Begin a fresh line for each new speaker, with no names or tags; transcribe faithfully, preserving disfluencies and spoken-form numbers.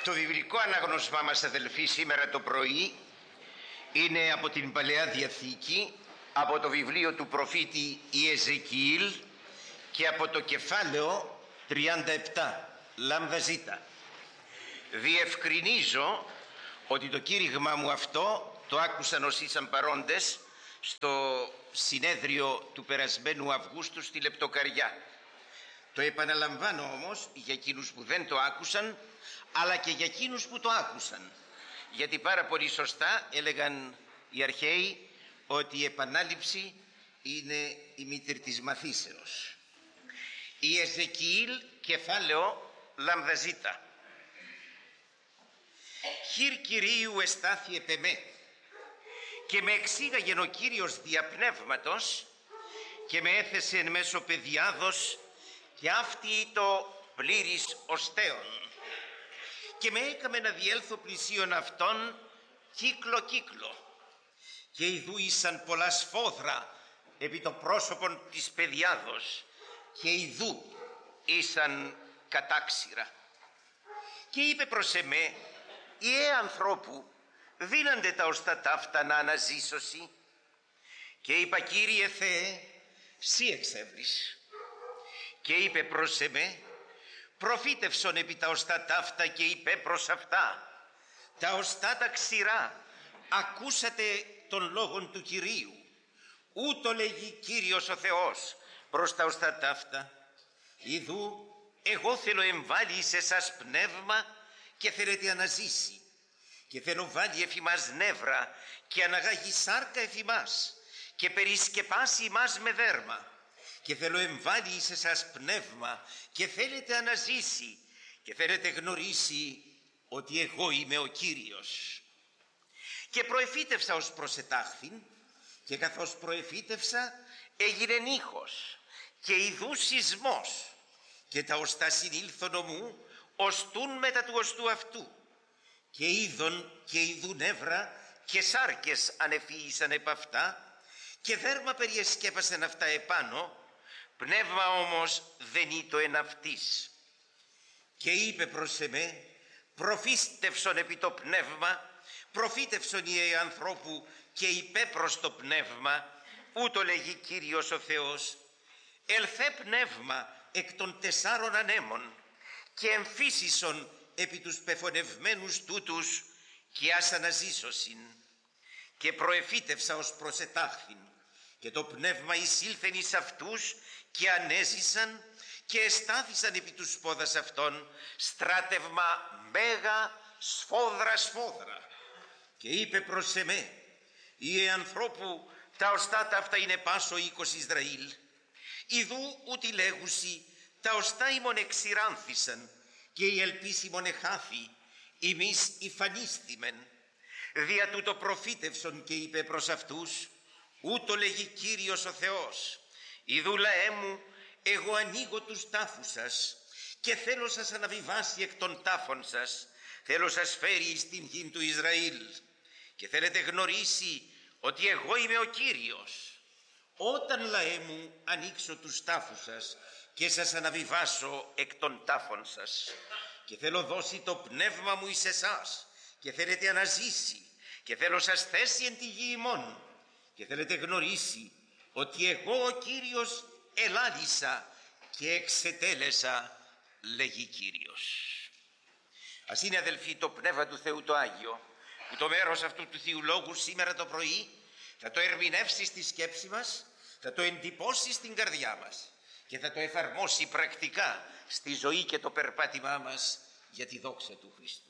Το βιβλικό αναγνώσμά μας, αδελφοί, σήμερα το πρωί είναι από την Παλαιά Διαθήκη, από το βιβλίο του προφήτη Ιεζεκιήλ και από το κεφάλαιο τριάντα επτά, λάμδα ζήτα. Διευκρινίζω ότι το κήρυγμά μου αυτό το άκουσαν όσοι ήσαν παρόντες στο συνέδριο του περασμένου Αυγούστου στη Λεπτοκαριά. Το επαναλαμβάνω όμως για εκείνους που δεν το άκουσαν, αλλά και για εκείνους που το άκουσαν, γιατί πάρα πολύ σωστά έλεγαν οι αρχαίοι ότι η επανάληψη είναι η μήτρη της μαθήσεως. Ιεζεκιήλ, κεφάλαιο λαμδαζίτα. Χειρ Κυρίου εστάθη επ' εμέ, και με εξήγαγεν ο Κύριος δια πνεύματος και με έθεσε εν μέσω παιδιάδος και αυτή το πλήρης οστέων, και με έκαμε να διέλθω πλησίον αυτών κύκλο κύκλο, και ιδού ήσαν πολλά σφόδρα επί το πρόσωπον της παιδιάδος, και ιδού ήσαν κατάξυρα. Και είπε προς εμέ, «Ιε ανθρώπου, δίνανται τα οστά ταύτα να αναζήσωσι?» Και είπα, «Κύριε Θεέ, σύ εξεύρεις». Και είπε προς εμέ, «Προφήτευσον επί τα οστά ταύτα και είπε προς αυτά, τα οστά τα ξηρά, ακούσατε τον λόγον του Κυρίου. Ούτω λέγει Κύριος ο Θεός προς τα οστά ταύτα. Ιδού εγώ θέλω εμβάλει σε εσάς πνεύμα και θέλετε αναζήσει, και θέλω βάλει εφημάς νεύρα και αναγάγει σάρκα εφημάς και περισκεπάσει ημάς με δέρμα, και θέλω εμβάλει σε εσάς πνεύμα και θέλετε αναζήσει και θέλετε γνωρίσει ότι εγώ είμαι ο Κύριος». Και προεφήτευσα ως προσετάχθην, και καθώς προεφήτευσα έγινε ήχος και ιδού σεισμός, και τα οστά συνήλθον ομού οστούν μετά του οστού αυτού, και είδον και ιδού νεύρα και σάρκες ανεφύησαν επ' αυτά, και δέρμα περιεσκέπασαν αυτά επάνω, πνεύμα όμως δεν ήτο εν αυτής. Και είπε προς εμέ, «Προφήτευσον επί το πνεύμα, προφήτευσον οι ανθρώπου και είπε προς το πνεύμα, ούτω λέγει Κύριος ο Θεός, ελθέ πνεύμα εκ των τεσσάρων ανέμων και εμφύσισον επί τους πεφωνευμένους τούτους και ας αναζήσωσιν». Και προεφήτευσα ως προσετάχθην, και το πνεύμα εισήλθεν εις αυτούς και ανέζησαν και εστάθησαν επί τους πόδας αυτών στράτευμα μέγα σφόδρα σφόδρα. Και είπε προς εμέ, «Ιε ανθρώπου, τα οστά τα αυτά είναι πάσο οίκος Ισραήλ. Ιδού ούτι λέγουσι, τα οστά ημών εξηράνθησαν και η ελπίς ημών εχάθη, ημείς υφανίστημεν. Δια τούτο προφήτευσον και είπε προς αυτούς, ούτω λέγει Κύριος ο Θεός, ιδού λαέ μου, εγώ ανοίγω τους τάφους σας και θέλω σας αναβιβάσει εκ των τάφων σας, θέλω σας φέρει εις την γη του Ισραήλ, και θέλετε γνωρίσει ότι εγώ είμαι ο Κύριος. Όταν λαέ μου ανοίξω τους τάφους σας και σας αναβιβάσω εκ των τάφων σας, και θέλω δώσει το πνεύμα μου εις εσάς, και θέλετε αναζήσει, και θέλω σας θέσει εν τη γη ημών, και θέλετε γνωρίσει ότι εγώ ο Κύριος ελάλησα και εξετέλεσα, λέγει Κύριος». Ας είναι, αδελφοί, το Πνεύμα του Θεού το Άγιο, που το μέρος αυτού του Θείου Λόγου σήμερα το πρωί θα το ερμηνεύσει στη σκέψη μας, θα το εντυπώσει στην καρδιά μας και θα το εφαρμόσει πρακτικά στη ζωή και το περπάτημά μας για τη δόξα του Χριστού.